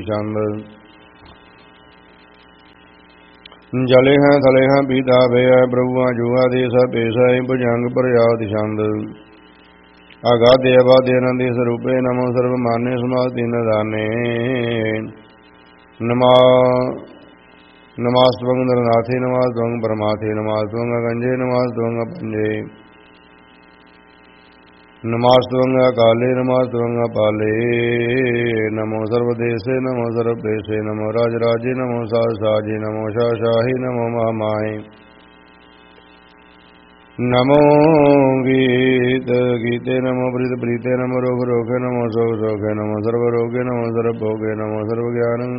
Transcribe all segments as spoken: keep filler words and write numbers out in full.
ਚੰਦ ਜਲੇ ਹੈ ਥਲੇ ਹੈ ਪੀਤਾ ਪਿਆ ਪ੍ਰਭੂਆਂ ਜੂਆ ਦੇ ਸਭ ਪੇਸਾ ਭੁਜੰਗ ਪ੍ਰਯਾਤ ਛੰਦ ਅਗਾਧੇ ਅਬਾਧੇ ਆਨੰਦੇ ਸਰੂਪੇ ਨਮੋ ਸਰਬ ਮਾਨੇ ਸਮਾਧ ਤਿਨ ਦਾਨੇ ਨਮਾ ਨਮਾਸਤਵੰ ਨਰਨਾਥੇ ਨਮਾਸਤਵੰ ਪਰਮਾਥੇ ਨਮਾਸਤਵੰ ਅਗੰਜੇ ਨਮਾਸਤਵੰ ਪੰਜੇ ਨਮਾਸਤਵੰ ਅਕਾਲੇ ਨਮਾਸਤਵੰ ਅਪਾਲੇ ਨਮੋ ਸਰਬ ਦੇਸੇ ਨਮੋ ਸਰਬ ਦੇਸੇ ਨਮੋ ਰਾਜ ਰਾਜੇ ਨਮੋ ਸਾਜ ਸਾਜੇ ਨਮੋ ਸ਼ਾਹ ਸ਼ਾਹੀ ਨਮੋ ਮਹਾਮਾਏ ਨਮੋ ਗੀਤ ਗੀਤੇ ਨਮੋ ਪ੍ਰੀਤ ਪ੍ਰੀਤੇ ਨਮੋ ਰੋਗ ਰੋਗੇ ਨਮੋ ਸੋਗ ਸੋਗੇ ਨਮੋ ਸਰਬ ਰੋਗੇ ਨਮੋ ਸਰਬ ਭੋਗੇ ਨਮੋ ਸਰਬ ਗਿਆਨ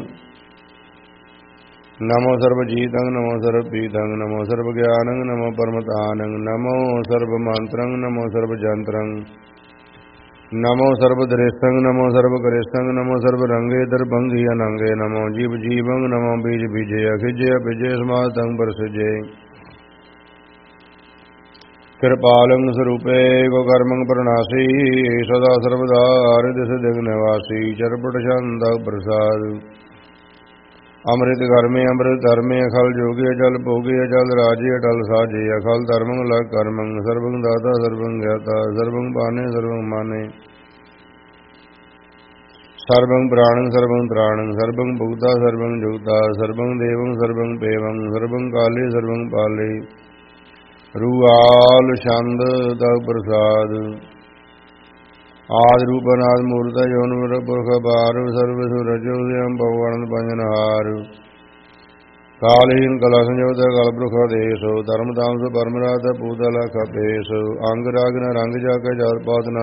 ਨਮੋ ਸਰਬ ਜੀਤੰ ਨਮੋ ਸਰਬ ਪੀਤੰ ਨਮੋ ਸਰਬ ਗਿਆਨੰ ਨਮੋ ਪਰਮਤਾਨੰ ਨਮੋ ਸਰਬ ਮੰਤਰੰ ਨਮੋ ਸਰਬ ਜੰਤਰੰ ਨਮੋ ਸਰਬ ਦ੍ਰਿਸ਼ਤੰ ਨਮੋ ਸਰਬ ਕ੍ਰਿਸ਼ਤੰ ਨਮੋ ਸਰਬ ਰੰਗੇ ਦਰਭੰਗੀ ਅਨੰਗੇ ਨਮੋ ਜੀਵ ਜੀਵੰ ਨਮੋ ਬੀਜ ਬੀਜੇ ਅਖਿਜੇ ਅਭਿਜੇ ਸਮਾਤੰ ਪ੍ਰਸਿਜੇ ਕਿਰਪਾਲੰ ਸਰੂਪੇ ਗੋ ਕਰਮੰ ਪ੍ਰਣਾਸੀ ਸਦਾ ਸਰਬਦਾ ਹਰਿ ਦਿਗ ਨਿਵਾਸੀ ਚਰਪਟ ਛੰਦ ਪ੍ਰਸਾਦ ਅੰਮ੍ਰਿਤ ਕਰਮੇ ਅੰਮ੍ਰਿਤ ਧਰਮੇ ਅਖਲ ਜੋਗੇ ਅਜਲ ਭੋਗੇ ਅਜਲ ਰਾਜੇ ਅਟਲ ਸਾਜੇ ਅਖਲ ਧਰਮੰ ਲਗ ਕਰਮੰ ਸਰਬੰ ਦਾਤਾ ਸਰਬੰ ਗਿਆਤਾ ਸਰਬੰ ਪਾਨੇ ਸਰਬੰ ਮਾਨੇ ਸਰਬੰ ਪ੍ਰਾਣੰ ਸਰਬੰ ਤ੍ਰਾਣੰ ਸਰਬੰ ਭੁਗਤਾ ਸਰਬੰ ਜੁਗਤਾ ਸਰਬੰ ਦੇਵੰ ਸਰਬੰ ਪੇਵੰ ਸਰਬੰ ਕਾਲੇ ਸਰਬੰ ਪਾਲੇ ਰੂਆਲ ਛੰਦ ਦਾ ਪ੍ਰਸਾਦ ਆਦਿ ਰੂਪ ਅਨਾਦਿ ਮੂਰਤ ਜੋਨ ਪੁਰਖ ਅਪਾਰ ਸਰਬ ਸੁਰਜੋ ਸਿਅੰ ਭਗਵਾਨ ਪੰਜਨਹਾਰ ਕਾਲਹੀਨ ਕਲਾ ਸੰਜੋਤ ਕਲ ਪੁਰਖ ਆਦੇਸ਼ ਧਰਮ ਧਾਮ ਸ ਪਰਮ ਰਾਤ ਪੂਤ ਲਖ ਅਪੇਸ਼ ਅੰਗ ਰਾਗ ਨ ਰੰਗ ਜਾ ਕੇ ਜਾਤ ਪਾਤ ਨ